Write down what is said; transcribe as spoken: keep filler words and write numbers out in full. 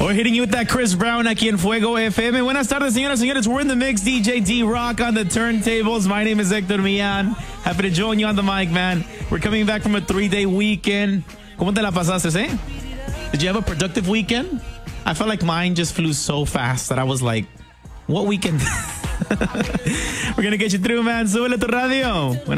We're hitting you with that Chris Brown aquí en Fuego F M. Buenas tardes, señoras y señores. We're in the mix. D J D-Rock on the turntables. My name is Hector Millan. Happy to join you on the mic, man. We're coming back from a three-day weekend. ¿Cómo te la pasaste, eh? Did you have a productive weekend? I felt like mine just flew so fast that I was like, what weekend? We're going to get you through, man. Súbele tu radio.